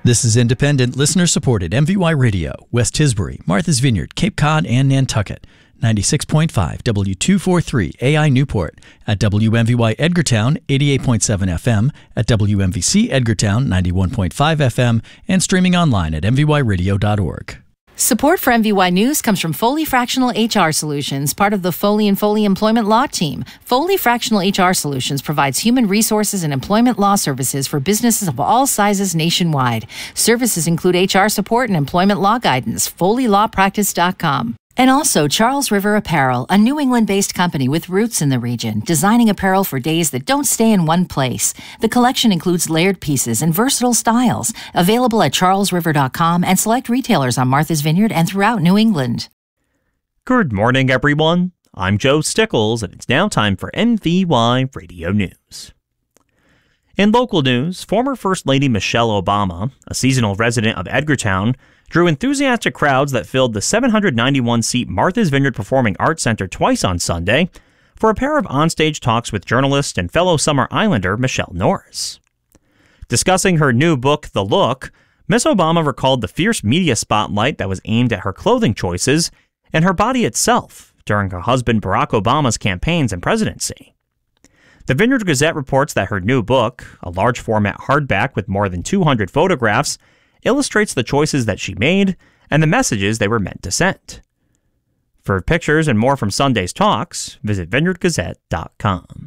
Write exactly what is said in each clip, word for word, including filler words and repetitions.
This is independent, listener-supported M V Y Radio, West Tisbury, Martha's Vineyard, Cape Cod, and Nantucket. ninety-six point five W two forty-three A I Newport, at W M V Y Edgartown eighty-eight point seven F M, at W M V C Edgartown ninety-one point five F M, and streaming online at m v y radio dot org. Support for M V Y News comes from Foley Fractional H R Solutions, part of the Foley and Foley Employment Law Team. Foley Fractional H R Solutions provides human resources and employment law services for businesses of all sizes nationwide. Services include H R support and employment law guidance. foley law practice dot com. And also Charles River Apparel, a New England-based company with roots in the region, designing apparel for days that don't stay in one place. The collection includes layered pieces and versatile styles, available at charles river dot com and select retailers on Martha's Vineyard and throughout New England. Good morning, everyone. I'm Joe Stickles, and it's now time for M V Y Radio News. In local news, former First Lady Michelle Obama, a seasonal resident of Edgartown, drew enthusiastic crowds that filled the seven hundred ninety-one seat Martha's Vineyard Performing Arts Center twice on Sunday for a pair of onstage talks with journalist and fellow Summer Islander Michelle Norris. Discussing her new book, The Look, Miss Obama recalled the fierce media spotlight that was aimed at her clothing choices and her body itself during her husband Barack Obama's campaigns and presidency. The Vineyard Gazette reports that her new book, a large format hardback with more than two hundred photographs, illustrates the choices that she made and the messages they were meant to send. For pictures and more from Sunday's talks, visit vineyard gazette dot com.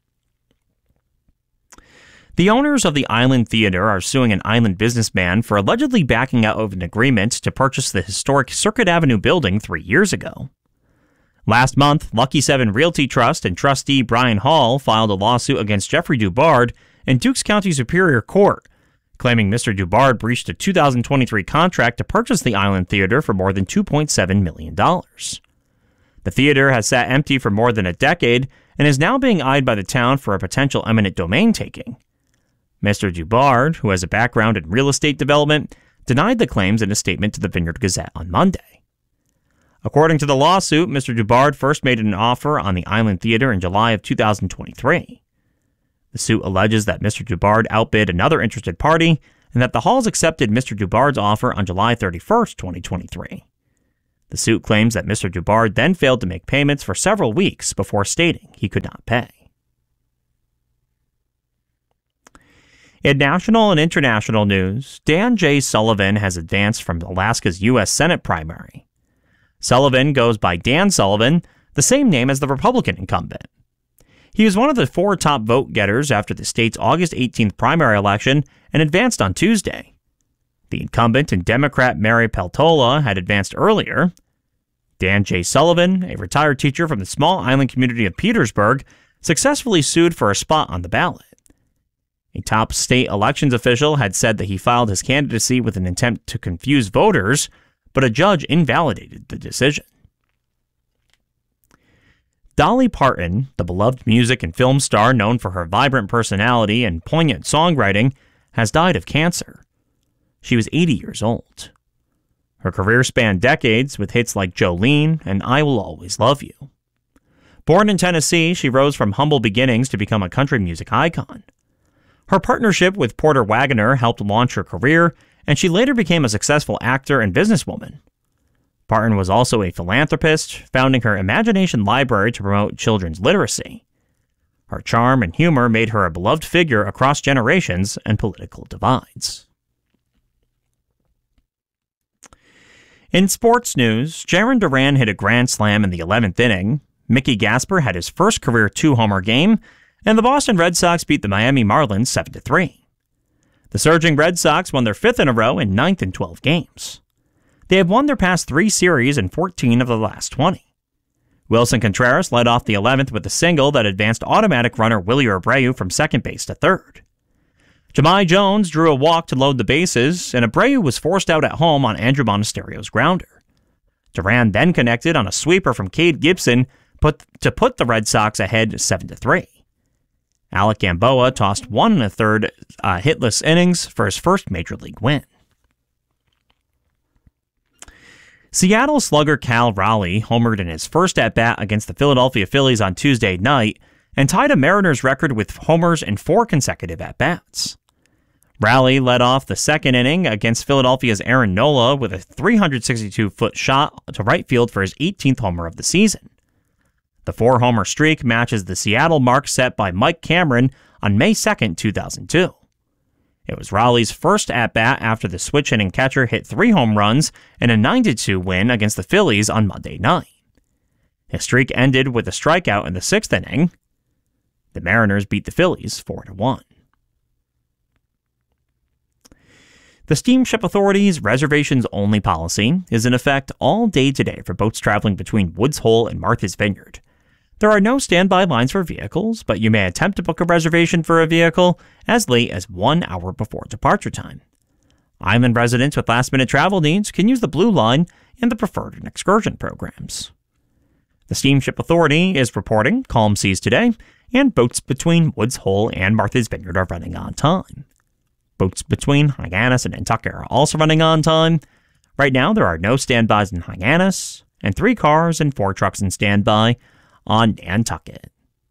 The owners of the Island Theater are suing an Island businessman for allegedly backing out of an agreement to purchase the historic Circuit Avenue building three years ago. Last month, Lucky seven Realty Trust and trustee Brian Hall filed a lawsuit against Jeffrey Dubard in Dukes County Superior Court, claiming Mister Dubard breached a two thousand twenty-three contract to purchase the Island Theater for more than two point seven million dollars. The theater has sat empty for more than a decade and is now being eyed by the town for a potential eminent domain taking. Mister Dubard, who has a background in real estate development, denied the claims in a statement to the Vineyard Gazette on Monday. According to the lawsuit, Mister Dubard first made an offer on the Island Theater in July of two thousand twenty-three. The suit alleges that Mister Dubard outbid another interested party and that the Halls accepted Mister Dubard's offer on July thirty-first, twenty twenty-three. The suit claims that Mister Dubard then failed to make payments for several weeks before stating he could not pay. In national and international news, Dan J. Sullivan has advanced from Alaska's U S Senate primary. Sullivan goes by Dan Sullivan, the same name as the Republican incumbent. He was one of the four top vote getters after the state's August eighteenth primary election and advanced on Tuesday. The incumbent and Democrat Mary Peltola had advanced earlier. Dan J. Sullivan, a retired teacher from the small island community of Petersburg, successfully sued for a spot on the ballot. A top state elections official had said that he filed his candidacy with an attempt to confuse voters, but a judge invalidated the decision. Dolly Parton, the beloved music and film star known for her vibrant personality and poignant songwriting, has died of cancer. She was eighty years old. Her career spanned decades with hits like Jolene and I Will Always Love You. Born in Tennessee, she rose from humble beginnings to become a country music icon. Her partnership with Porter Wagoner helped launch her career, and she later became a successful actor and businesswoman. Parton was also a philanthropist, founding her Imagination Library to promote children's literacy. Her charm and humor made her a beloved figure across generations and political divides. In sports news, Jarren Duran hit a grand slam in the eleventh inning, Mickey Gasper had his first career two-homer game, and the Boston Red Sox beat the Miami Marlins seven to three. The surging Red Sox won their fifth in a row in ninth in twelve games. They have won their past three series in fourteen of the last twenty. Wilson Contreras led off the eleventh with a single that advanced automatic runner Willie Abreu from second base to third. Jahmai Jones drew a walk to load the bases, and Abreu was forced out at home on Andrew Monasterio's grounder. Duran then connected on a sweeper from Cade Gibson put, to put the Red Sox ahead seven to three. Alec Gamboa tossed one and a third uh, hitless innings for his first major league win. Seattle slugger Cal Raleigh homered in his first at-bat against the Philadelphia Phillies on Tuesday night and tied a Mariners record with homers in four consecutive at-bats. Raleigh led off the second inning against Philadelphia's Aaron Nola with a three hundred sixty-two foot shot to right field for his eighteenth homer of the season. The four-homer streak matches the Seattle mark set by Mike Cameron on May second, two thousand two. It was Raleigh's first at-bat after the switch-hitting catcher hit three home runs in a nine to two win against the Phillies on Monday night. His streak ended with a strikeout in the sixth inning. The Mariners beat the Phillies four to one. The Steamship Authority's reservations-only policy is in effect all day today for boats traveling between Woods Hole and Martha's Vineyard. There are no standby lines for vehicles, but you may attempt to book a reservation for a vehicle as late as one hour before departure time. Island residents with last-minute travel needs can use the Blue Line and the Preferred and Excursion programs. The Steamship Authority is reporting calm seas today, and boats between Woods Hole and Martha's Vineyard are running on time. Boats between Hyannis and Nantucket are also running on time. Right now, there are no standbys in Hyannis, and three cars and four trucks in standby on Nantucket.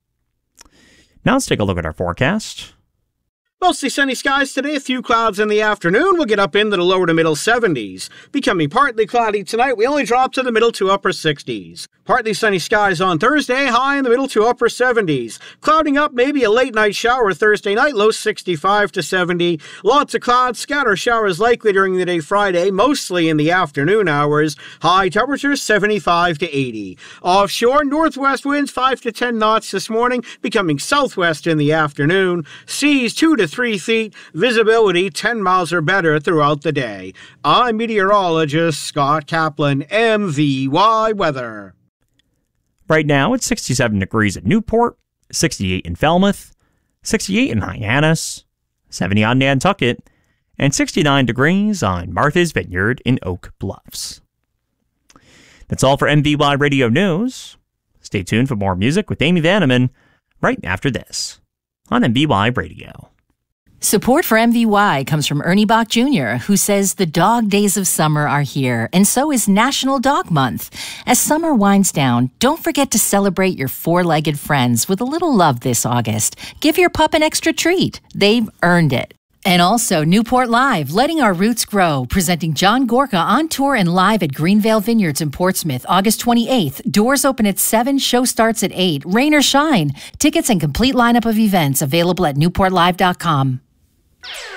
Now let's take a look at our forecast. Mostly sunny skies today, a few clouds in the afternoon. We'll get up into the lower to middle seventies. Becoming partly cloudy tonight, we only drop to the middle to upper sixties. Partly sunny skies on Thursday, high in the middle to upper seventies. Clouding up, maybe a late night shower Thursday night, low sixty-five to seventy. Lots of clouds, scatter showers likely during the day Friday, mostly in the afternoon hours. High temperatures seventy-five to eighty. Offshore, northwest winds five to ten knots this morning, becoming southwest in the afternoon. Seas two to three feet, visibility ten miles or better throughout the day. I'm meteorologist Scott Kaplan, M V Y Weather. Right now, it's sixty-seven degrees at Newport, sixty-eight in Falmouth, sixty-eight in Hyannis, seventy on Nantucket, and sixty-nine degrees on Martha's Vineyard in Oak Bluffs. That's all for M V Y Radio News. Stay tuned for more music with Amy Vanneman right after this on M V Y Radio. Support for M V Y comes from Ernie Bach Junior, who says the dog days of summer are here, and so is National Dog Month. As summer winds down, don't forget to celebrate your four-legged friends with a little love this August. Give your pup an extra treat. They've earned it. And also Newport Live, Letting Our Roots Grow, presenting John Gorka on tour and live at Greenvale Vineyards in Portsmouth, August twenty-eighth. Doors open at seven, show starts at eight. Rain or shine. Tickets and complete lineup of events available at newport live dot com.